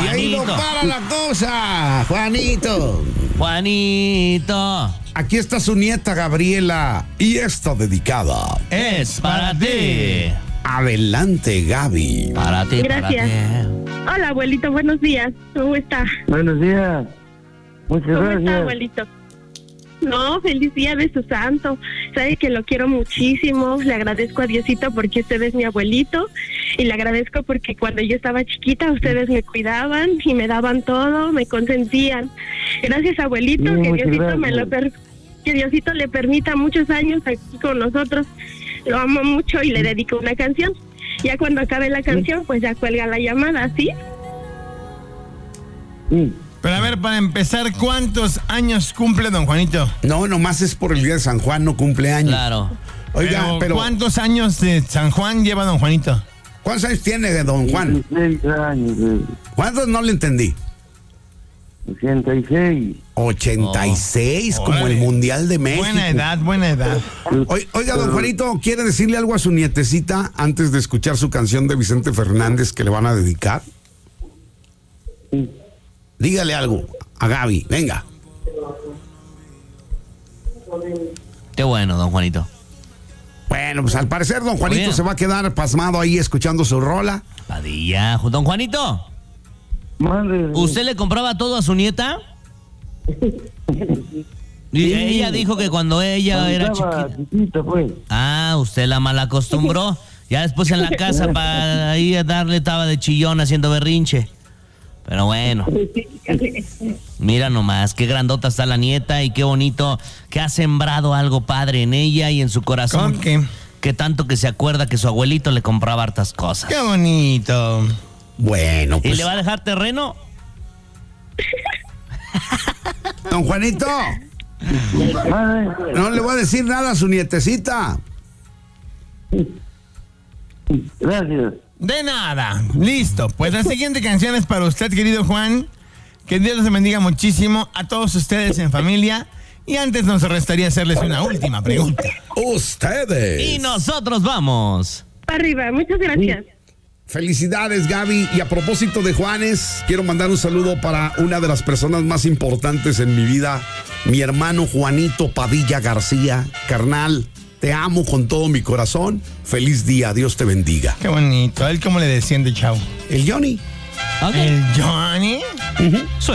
Y ahí no para la cosa, Juanito. Juanito. Aquí está su nieta Gabriela y esta dedicada Es para ti. Adelante, Gaby. Para ti, Gracias. para ti. Hola, abuelito, buenos días. ¿Cómo está? Buenos días. Muchas ¿Cómo gracias. está, abuelito? No, feliz día de su santo. Sabe que lo quiero muchísimo. Le agradezco a Diosito porque usted es mi abuelito. Y le agradezco porque cuando yo estaba chiquita ustedes me cuidaban y me daban todo, me consentían. Gracias, abuelito, Sí, que muchas gracias. Que Diosito le permita muchos años aquí con nosotros. Lo amo mucho y le dedico una canción. Ya cuando acabe la canción, pues ya cuelga la llamada, ¿sí? Sí. Pero a ver, para empezar, ¿cuántos años cumple don Juanito? No, nomás es por el día de San Juan, no cumpleaños. Claro. Oiga, pero ¿cuántos años de San Juan lleva don Juanito? ¿cuántos años tiene don Juan? 16 años. ¿Cuántos? No le entendí. 86. 86, como Órale. el Mundial de México. Buena edad, buena edad. Oiga, don Juanito, ¿quiere decirle algo a su nietecita antes de escuchar su canción de Vicente Fernández que le van a dedicar? Sí. Dígale algo a Gaby, venga. Qué bueno, don Juanito. Bueno, pues al parecer don Juanito Bien. se va a quedar pasmado ahí escuchando su rola. Padilla. Don Juanito, Madre. ¿usted le compraba todo a su nieta? Y ella dijo que cuando ella era Estaba chiquita. chiquita, pues. Ah, usted la malacostumbró. Ya después en la casa para ir a darle estaba de chillón haciendo berrinche. Pero bueno, mira nomás, qué grandota está la nieta y qué bonito que ha sembrado algo padre en ella y en su corazón. ¿Con qué? Que tanto que se acuerda que su abuelito le compraba hartas cosas. Qué bonito. Bueno, ¿Y pues le va a dejar terreno? don Juanito, Madre. no le voy a decir nada a su nietecita. Gracias. De nada. Listo. Pues la siguiente canción es para usted, querido Juan. Que Dios los bendiga muchísimo a todos ustedes en familia. Y antes nos restaría hacerles una última pregunta. Ustedes. Y nosotros vamos. Para arriba, muchas gracias. Felicidades, Gaby. Y a propósito de Juanes, quiero mandar un saludo para una de las personas más importantes en mi vida, mi hermano Juanito Padilla García. Carnal, te amo con todo mi corazón. Feliz día, Dios te bendiga. Qué bonito. ¿A él cómo le decían de chavo? El Johnny. Ok. ¿El Johnny?